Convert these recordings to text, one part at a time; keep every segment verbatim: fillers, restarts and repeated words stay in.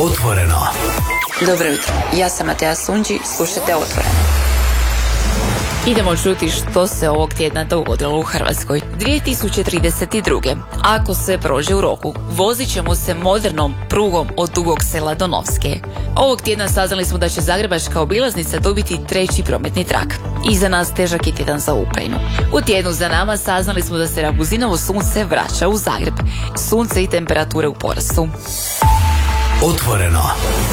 Otvoreno. Dobro jutro, ja sam Mateja Sunđi, slušajte Otvoreno. Idemo čuti što se ovog tjedna dogodilo u Hrvatskoj. dvije tisuće trideset druge. Ako sve prođe u roku, vozit ćemo se modernom prugom od Dugog Sela do Novske. Ovog tjedna saznali smo da će Zagrebačka obilaznica dobiti treći prometni trak. Iza nas težak je tjedan za Ukrajinu. U tjednu za nama saznali smo da se Rabuzinovo sunce vraća u Zagreb. Sunce i temperature u porastu. Otvoreno.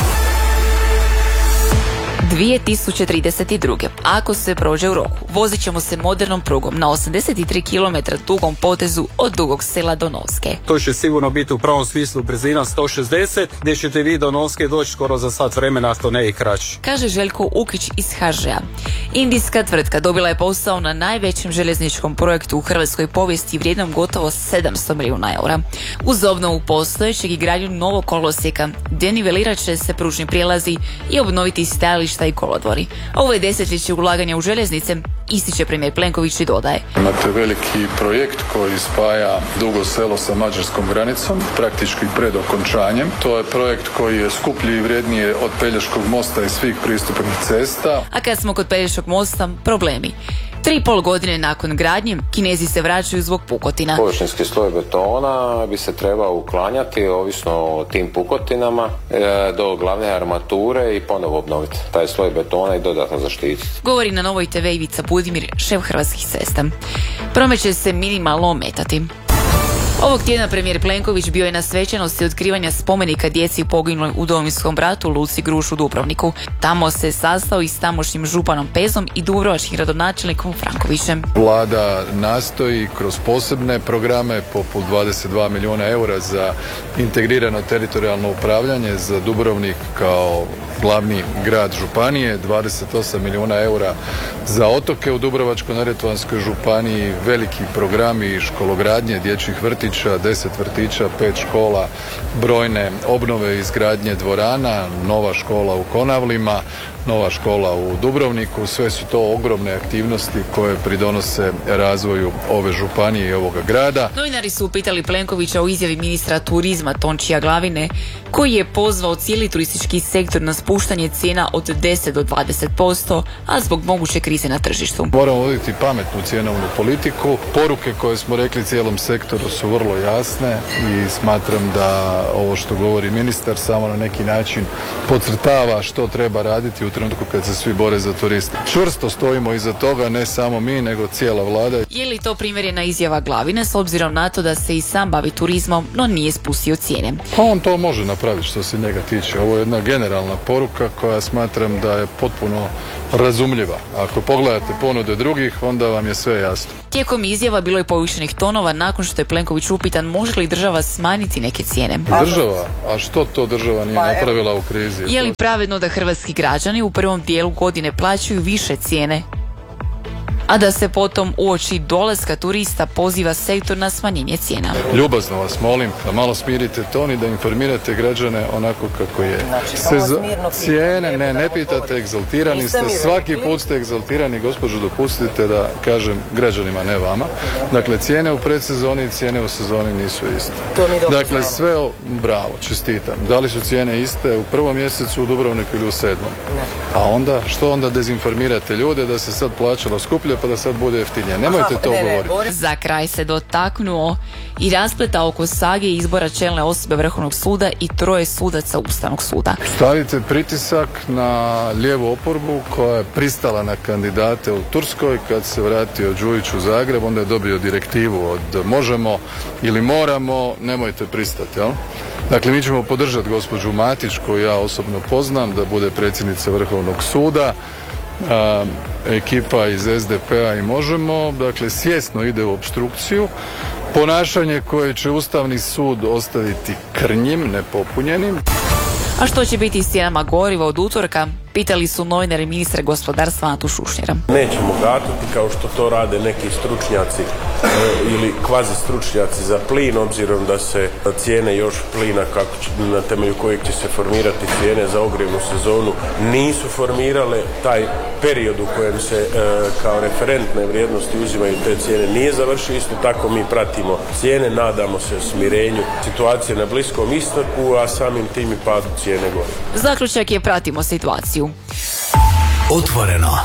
dvije tisuće trideset druge. Ako se prođe u roku, vozit ćemo se modernom prugom na osamdeset tri kilometra dugom potezu od Dugog Sela do Novske. To će sigurno biti u pravom smislu brzina sto šezdeset, gdje ćete vi do Novske doći skoro za sat vremena, ako ne i kraći. Kaže Željko Ukić iz ha žea. Indijska tvrtka dobila je posao na najvećem željezničkom projektu u hrvatskoj povijesti vrijednom gotovo sedamsto milijuna eura. Uz obnovu postojećeg i gradnju novog kolosijeka, denivelirat će se pružni prijelazi i obnoviti stajališta i kolodvori. Ovo je desetljeće ulaganja u željeznice, ističe premijer Plenković i dodaje. Imate veliki projekt koji spaja Dugo Selo sa mađarskom granicom, praktički pred okončanjem. To je projekt koji je skuplji i vrijedniji od Pelješkog mosta i svih pristupnih cesta. A kad smo kod Pelješkog mosta, problemi. Tri i pol godine nakon gradnje, Kinezi se vraćaju zbog pukotina. Površinski sloj betona bi se trebao uklanjati, ovisno o tim pukotinama, do glavne armature i ponovo obnoviti taj sloj betona i dodatno zaštititi. Govori na Novoj te ve Ivica Budimir, šef Hrvatskih cesta. Promet će se minimalno ometati. Ovog tjedna premijer Plenković bio je na svečanosti otkrivanja spomenika djeci poginuloj u Domovinskom ratu u Luci Gruš u Dubrovniku. Tamo se sastao i s tamošnjim županom Pezom i dubrovačkim gradonačelnikom Frankovićem. Vlada nastoji kroz posebne programe poput dvadeset dva milijuna eura za integrirano teritorijalno upravljanje za Dubrovnik kao glavni grad županije, dvadeset osam milijuna eura za otoke u Dubrovačko-neretvanskoj županiji, veliki programi škologradnje, dječjih vrtića, deset vrtića, pet škola, brojne obnove i izgradnje dvorana, nova škola u Konavlima, nova škola u Dubrovniku. Sve su to ogromne aktivnosti koje pridonose razvoju ove županije i ovoga grada. Novinari su upitali Plenkovića o izjavi ministra turizma Tončija Glavine, koji je pozvao cijeli turistički sektor na spuštanje cijena od deset do dvadeset posto, a zbog moguće krize na tržištu. Moramo voditi pametnu cjenovnu politiku. Poruke koje smo rekli cijelom sektoru su vrlo jasne i smatram da ovo što govori ministar samo na neki način podcrtava što treba raditi u trenutku kad se svi bore za turiste. Čvrsto stojimo iza toga, ne samo mi, nego cijela vlada. Je li to primjerena izjava Glavine s obzirom na to da se i sam bavi turizmom, no nije spustio cijene? Pa on to može napraviti što se njega tiče. Ovo je jedna generalna poruka koja smatram da je potpuno razumljiva. Ako pogledate ponude drugih, onda vam je sve jasno. Tijekom izjava bilo je povišenih tonova nakon što je Plenković upitan može li država smanjiti neke cijene. Država? A što to država nije napravila u krizi? Je li pravedno da hrvatski građani u prvom dijelu godine plaćaju više cijene, a da se potom uoči dolaska turista poziva sektor na smanjenje cijena? Ljubazno vas molim da malo smirite ton i da informirate građane onako kako je. Sezo- cijene, ne, ne pitate, egzaltirani ste, svaki put ste egzaltirani, gospođo, dopustite da kažem građanima, ne vama. Dakle, cijene u predsezoni i cijene u sezoni nisu iste. Dakle, sve, o, bravo, čestitam. Da li su cijene iste u prvom mjesecu u Dubrovniku ili u sedmom? A onda, što onda dezinformirate ljude da se sad plaćalo skuplje pa da sad bude jeftinije? Nemojte to govoriti. Za kraj se dotaknuo i raspleta oko sage izbora čelne osobe Vrhovnog suda i troje sudaca Ustavnog suda. Stavite pritisak na lijevu oporbu koja je pristala na kandidate u Turskoj. Kad se vratio Đujić u Zagreb, onda je dobio direktivu od možemo ili moramo, nemojte pristati, jel? Dakle, mi ćemo podržati gospođu Matić, koju ja osobno poznam, da bude predsjednica Vrhovnog suda. A, ekipa iz es de pe a i Možemo, dakle, svjesno ide u opstrukciju. Ponašanje koje će Ustavni sud ostaviti krnjim, nepopunjenim. A što će biti s cijenama goriva od utorka? Pitali su novinari ministra gospodarstva Atu Šušnjera. Nećemo gatati kao što to rade neki stručnjaci e, ili kvazi stručnjaci za plin, obzirom da se cijene još plina kako će, na temelju kojeg će se formirati cijene za ogrjevnu sezonu nisu formirale. Taj period u kojem se e, kao referentne vrijednosti uzimaju te cijene nije završio. Isto tako mi pratimo cijene, nadamo se smirenju situacije na Bliskom istoku, a samim tim i padu cijene gore. Zaključak je pratimo situaciju. Otvoreno.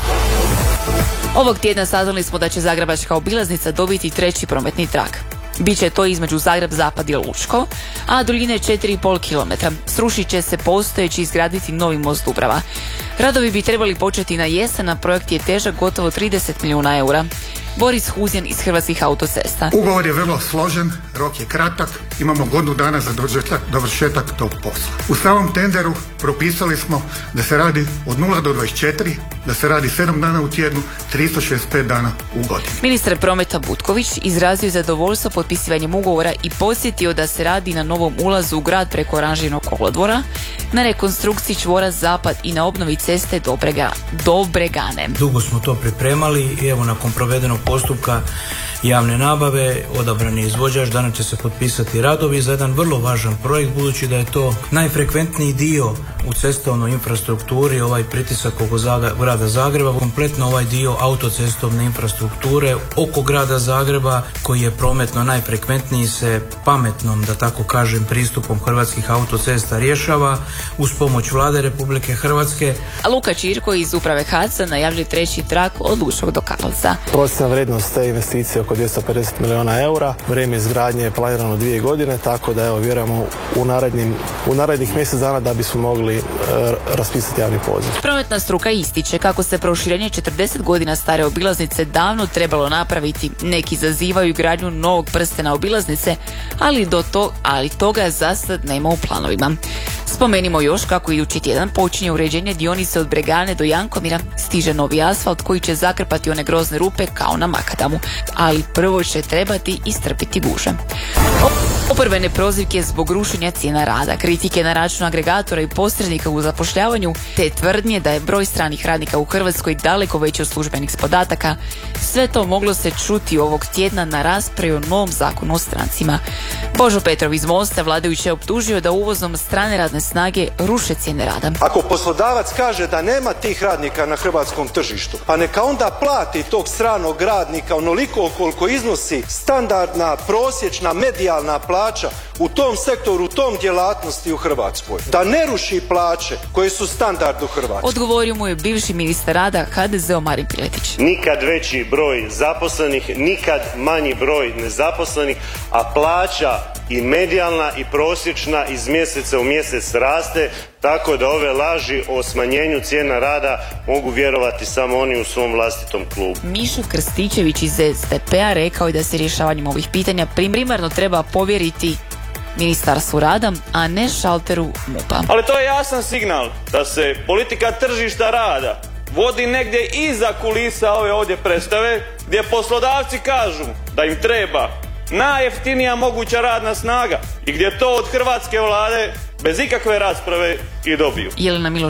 Ovog tjedna saznali smo da će Zagrebačka obilaznica dobiti treći prometni trak. Biće to između Zagreb-Zapad i Lučko, a duljine četiri i pol kilometra. Srušit će se postojeći izgraditi novi most Dubrava. Radovi bi trebali početi na jesen, a projekt je težak gotovo trideset milijuna eura. Boris Huzjan iz Hrvatskih autocesta. Ugovor je vrlo složen, rok je kratak, imamo godinu dana za dovršetak tog posla. U samom tenderu propisali smo da se radi od nula do dvadeset četiri, da se radi sedam dana u tjednu, tristo šezdeset pet dana u godini. Ministar prometa Butković izrazio zadovoljstvo potpisivanjem ugovora i podsjetio da se radi na novom ulazu u grad preko Oranžinog kolodvora, na rekonstrukciji čvora Zapad i na obnovi ceste Dobrega, Dobregane. Dugo smo to pripremali i evo nakon provedenog postupka javne nabave odabran je izvođač, danas će se potpisati radovi za jedan vrlo važan projekt, budući da je to najfrekventniji dio u cestovnoj infrastrukturi, ovaj pritisak oko grada Zagreba, kompletno ovaj dio autocestovne infrastrukture oko grada Zagreba koji je prometno najfrekventniji se pametnom, da tako kažem, pristupom Hrvatskih autocesta rješava uz pomoć Vlade Republike Hrvatske. A Luka Čirko iz uprave H A C-a najavljuje treći trak od Lučkog do Karlovca. Prosječna vrijednost te investicije oko dvjesto pedeset milijuna eura. Vrijeme izgradnje je planirano dvije godine, tako da evo vjerujemo u narednim, u narednih mjesec dana da bismo mogli e, raspisati javni poziv. Prometna struka ističe kako se proširenje četrdeset godina stare obilaznice davno trebalo napraviti. Neki zazivaju gradnju novog prstena obilaznice, ali do to, ali toga za sad nema u planovima. Spomenimo još kako idući tjedan počinje uređenje dionice od Bregane do Jankomira, stiže novi asfalt koji će zakrpati one grozne rupe kao na makadamu, ali prvo će trebati istrpiti gužve. Oporbene prozivke zbog rušenja cijena rada, kritike na račun agregatora i posrednika u zapošljavanju, te tvrdnje da je broj stranih radnika u Hrvatskoj daleko veći od službenih podataka, sve to moglo se čuti ovog tjedna na raspravi o novom zakonu o strancima. Božo Petrov iz Mosta vladajuće je optužio da uvozom strane radne snage ruše cijene rada. Ako poslodavac kaže da nema tih radnika na hrvatskom tržištu, pa neka onda plati tog stranog radnika onoliko koliko iznosi standardna, prosječna, medijalna plaća u tom sektoru, u tom djelatnosti u Hrvatskoj. Da ne ruši plaće koje su standard u Hrvatskoj. Odgovorio mu je bivši ministar rada H D Z-o Marin Piletić. Nikad veći broj zaposlenih, nikad manji broj nezaposlenih, a plaća i medijalna i prosječna iz mjeseca u mjesec raste, tako da ove laži o smanjenju cijena rada mogu vjerovati samo oni u svom vlastitom klubu. Mišo Krstičević iz S D P-a rekao je da se rješavanjem ovih pitanja primarno treba povjeriti Ministarstvu rada, a ne šalteru M U P-a. Ali to je jasan signal da se politika tržišta rada vodi negdje iza kulisa ove ovdje predstave, gdje poslodavci kažu da im treba najjeftinija moguća radna snaga i gdje to od hrvatske vlade bez ikakve rasprave i dobiju. Jelena Miloš